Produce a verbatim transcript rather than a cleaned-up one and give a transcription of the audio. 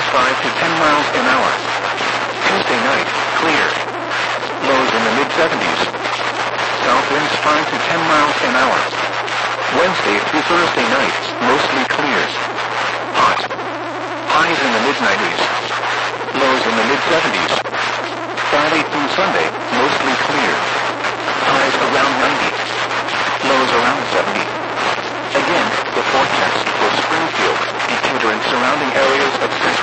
winds five to ten miles an hour. Tuesday night, clear. Lows in the mid seventies. South winds five to ten miles an hour. Wednesday through Thursday nights, mostly clears. Hot. Highs in the mid nineties. Lows in the mid seventies. Friday through Sunday, mostly clear. Highs around ninety. Lows around seventy. Again, the forecast for Springfield, Decatur and surrounding areas of central